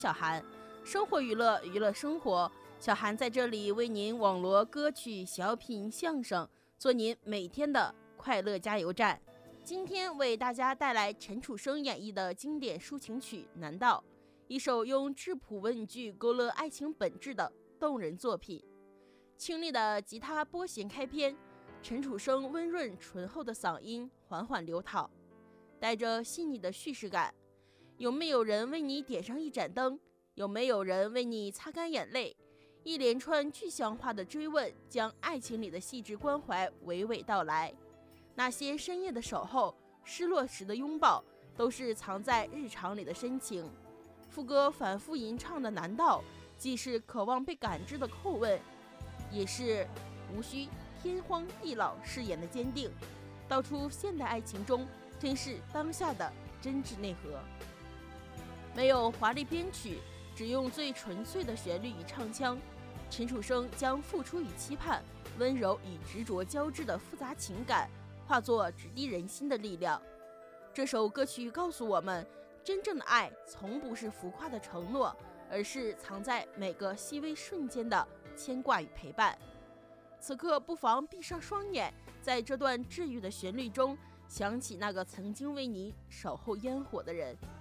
小韩，生活娱乐，娱乐生活。小韩在这里为您网罗歌曲、小品、相声，做您每天的快乐加油站。今天为大家带来陈楚生演绎的经典抒情曲《难道》，一首用质朴问句勾勒爱情本质的动人作品。清丽的吉他拨弦开篇，陈楚生温润醇厚的嗓音缓缓流淌，带着细腻的叙事感。有没有人为你点上一盏灯？有没有人为你擦干眼泪？一连串具象化的追问，将爱情里的细致关怀娓娓道来。那些深夜的守候，失落时的拥抱，都是藏在日常里的深情。副歌反复吟唱的难道，既是渴望被感知的叩问，也是无需天荒地老誓言的坚定，道出现代爱情中珍视当下的真挚内核。没有华丽编曲，只用最纯粹的旋律与唱腔，陈楚生将付出与期盼、温柔与执着交织的复杂情感化作直抵人心的力量。这首歌曲告诉我们，真正的爱从不是浮夸的承诺，而是藏在每个细微瞬间的牵挂与陪伴。此刻不妨闭上双眼，在这段治愈的旋律中想起那个曾经为你守候烟火的人。